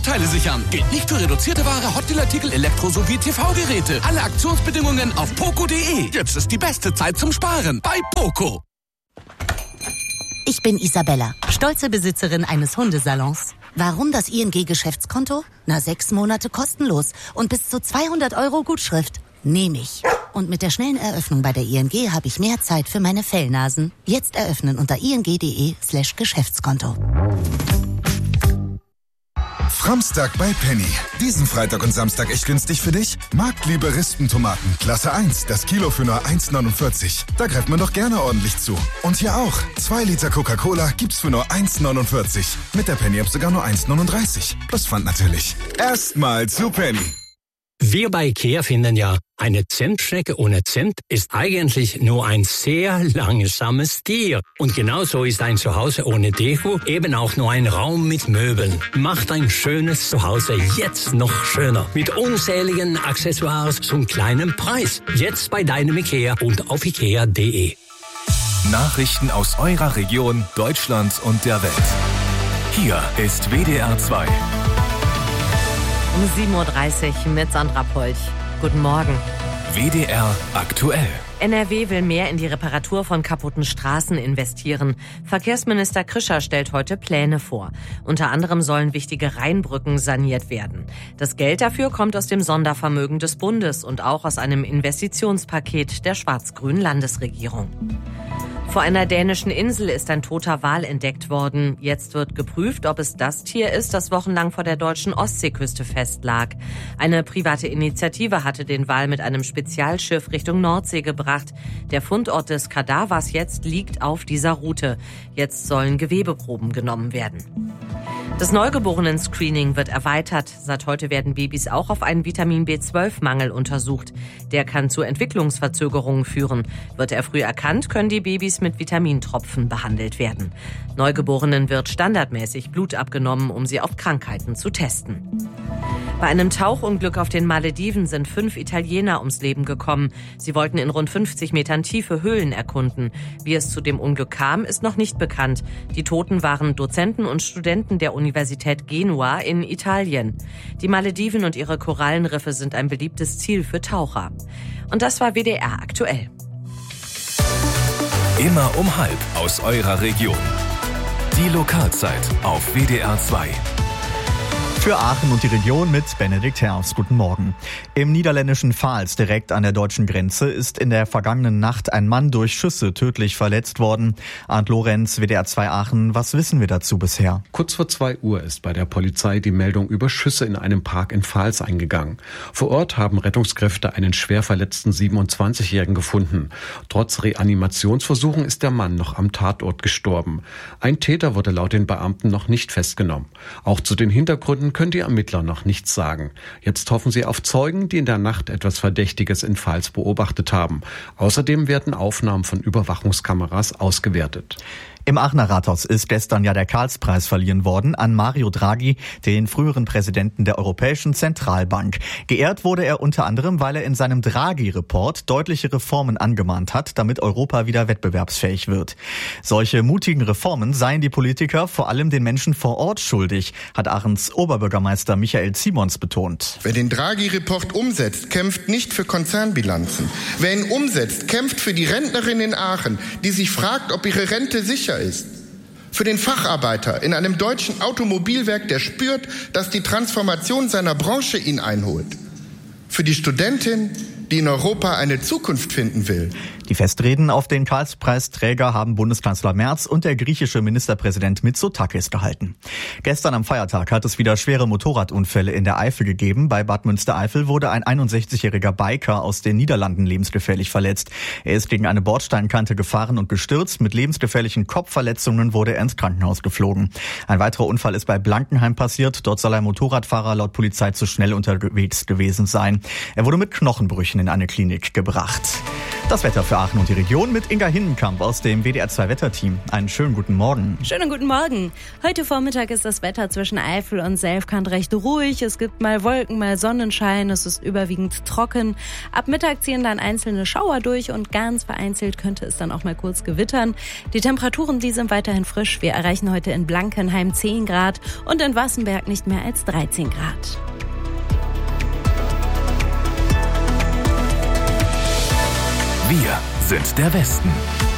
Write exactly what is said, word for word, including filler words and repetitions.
Teile sichern. Gilt nicht für reduzierte Ware, Hotdeal-Artikel, Elektro- sowie T V-Geräte. Alle Aktionsbedingungen auf poco punkt de. Jetzt ist die beste Zeit zum Sparen bei Poco. Ich bin Isabella, stolze Besitzerin eines Hundesalons. Warum das I N G-Geschäftskonto? Na, sechs Monate kostenlos und bis zu zweihundert Euro Gutschrift. Nehme ich. Und mit der schnellen Eröffnung bei der I N G habe ich mehr Zeit für meine Fellnasen. Jetzt eröffnen unter ing.de slash Geschäftskonto. Framstag bei Penny. Diesen Freitag und Samstag echt günstig für dich? Marktliebe Rispentomaten, Klasse eins, das Kilo für nur eins neunundvierzig. Da greift man doch gerne ordentlich zu. Und hier auch. zwei Liter Coca-Cola gibt's für nur eins neunundvierzig. Mit der Penny-App sogar nur eins neununddreißig. Plus Pfand natürlich. Erstmal zu Penny. Wir bei IKEA finden ja, eine Zentschnecke ohne Zent ist eigentlich nur ein sehr langsames Tier. Und genauso ist ein Zuhause ohne Deko eben auch nur ein Raum mit Möbeln. Macht ein schönes Zuhause jetzt noch schöner. Mit unzähligen Accessoires zum kleinen Preis. Jetzt bei deinem IKEA und auf ikea punkt de. Nachrichten aus eurer Region, Deutschland und der Welt. Hier ist W D R zwei. Um sieben Uhr dreißig mit Sandra Polch. Guten Morgen. W D R aktuell. N R W will mehr in die Reparatur von kaputten Straßen investieren. Verkehrsminister Krischer stellt heute Pläne vor. Unter anderem sollen wichtige Rheinbrücken saniert werden. Das Geld dafür kommt aus dem Sondervermögen des Bundes und auch aus einem Investitionspaket der schwarz-grünen Landesregierung. Vor einer dänischen Insel ist ein toter Wal entdeckt worden. Jetzt wird geprüft, ob es das Tier ist, das wochenlang vor der deutschen Ostseeküste festlag. Eine private Initiative hatte den Wal mit einem Spezialschiff Richtung Nordsee gebracht. Der Fundort des Kadavers jetzt liegt auf dieser Route. Jetzt sollen Gewebeproben genommen werden. Das Neugeborenen-Screening wird erweitert. Seit heute werden Babys auch auf einen Vitamin B zwölf Mangel untersucht. Der kann zu Entwicklungsverzögerungen führen. Wird er früh erkannt, können die Babys mit Vitamintropfen behandelt werden. Neugeborenen wird standardmäßig Blut abgenommen, um sie auf Krankheiten zu testen. Bei einem Tauchunglück auf den Malediven sind fünf Italiener ums Leben gekommen. Sie wollten in rund fünfzig Metern Tiefe Höhlen erkunden. Wie es zu dem Unglück kam, ist noch nicht bekannt. Die Toten waren Dozenten und Studenten der Universität Genua in Italien. Die Malediven und ihre Korallenriffe sind ein beliebtes Ziel für Taucher. Und das war W D R aktuell. Immer um halb aus eurer Region. Die Lokalzeit auf W D R zwei. Für Aachen und die Region mit Benedikt Herfs. Guten Morgen. Im niederländischen Vaals, direkt an der deutschen Grenze, ist in der vergangenen Nacht ein Mann durch Schüsse tödlich verletzt worden. Arndt Lorenz, W D R zwei Aachen. Was wissen wir dazu bisher? Kurz vor zwei Uhr ist bei der Polizei die Meldung über Schüsse in einem Park in Vaals eingegangen. Vor Ort haben Rettungskräfte einen schwer verletzten siebenundzwanzigjährigen gefunden. Trotz Reanimationsversuchen ist der Mann noch am Tatort gestorben. Ein Täter wurde laut den Beamten noch nicht festgenommen. Auch zu den Hintergründen können die Ermittler noch nichts sagen. Jetzt hoffen sie auf Zeugen, die in der Nacht etwas Verdächtiges in Vaals beobachtet haben. Außerdem werden Aufnahmen von Überwachungskameras ausgewertet. Im Aachener Rathaus ist gestern ja der Karlspreis verliehen worden an Mario Draghi, den früheren Präsidenten der Europäischen Zentralbank. Geehrt wurde er unter anderem, weil er in seinem Draghi-Report deutliche Reformen angemahnt hat, damit Europa wieder wettbewerbsfähig wird. Solche mutigen Reformen seien die Politiker vor allem den Menschen vor Ort schuldig, hat Aachens Oberbürgermeister Michael Simons betont. Wer den Draghi-Report umsetzt, kämpft nicht für Konzernbilanzen. Wer ihn umsetzt, kämpft für die Rentnerin in Aachen, die sich fragt, ob ihre Rente sicher ist. Für den Facharbeiter in einem deutschen Automobilwerk, der spürt, dass die Transformation seiner Branche ihn einholt. Für die Studentin, die in Europa eine Zukunft finden will. Die Festreden auf den Karlspreisträger haben Bundeskanzler Merz und der griechische Ministerpräsident Mitsotakis gehalten. Gestern am Feiertag hat es wieder schwere Motorradunfälle in der Eifel gegeben. Bei Bad Münstereifel wurde ein einundsechzigjähriger Biker aus den Niederlanden lebensgefährlich verletzt. Er ist gegen eine Bordsteinkante gefahren und gestürzt. Mit lebensgefährlichen Kopfverletzungen wurde er ins Krankenhaus geflogen. Ein weiterer Unfall ist bei Blankenheim passiert. Dort soll ein Motorradfahrer laut Polizei zu schnell unterwegs gewesen sein. Er wurde mit Knochenbrüchen in eine Klinik gebracht. Das Wetter für Aachen und die Region mit Inga Hinnenkamp aus dem W D R zwei Wetterteam. Einen schönen guten Morgen. Schönen guten Morgen. Heute Vormittag ist das Wetter zwischen Eifel und Selfkant recht ruhig. Es gibt mal Wolken, mal Sonnenschein. Es ist überwiegend trocken. Ab Mittag ziehen dann einzelne Schauer durch und ganz vereinzelt könnte es dann auch mal kurz gewittern. Die Temperaturen, die sind weiterhin frisch. Wir erreichen heute in Blankenheim zehn Grad und in Wassenberg nicht mehr als dreizehn Grad. Wir sind der Westen.